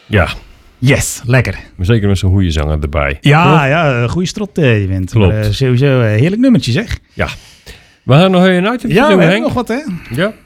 Ja. Yes, lekker. Maar zeker met zo'n goede zanger erbij. Ja, goede strot je bent. Klopt. Sowieso heerlijk nummertje zeg. Ja. We gaan nog een item Ja, doen, we Henk. hebben nog wat hè. Ja.